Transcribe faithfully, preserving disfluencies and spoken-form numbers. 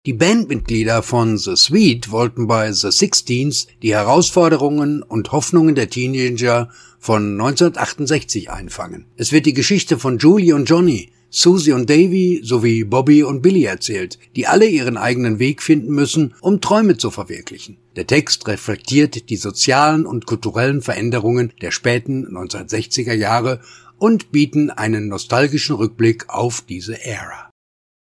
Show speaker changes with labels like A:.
A: Die Bandmitglieder von The Sweet wollten bei The Sixteens die Herausforderungen und Hoffnungen der Teenager von neunzehnhundertachtundsechzig einfangen. Es wird die Geschichte von Julie und Johnny, Susie und Davy sowie Bobby und Billy erzählt, die alle ihren eigenen Weg finden müssen, um Träume zu verwirklichen. Der Text reflektiert die sozialen und kulturellen Veränderungen der späten neunzehnhundertsechziger Jahre und bieten einen nostalgischen Rückblick auf diese Ära.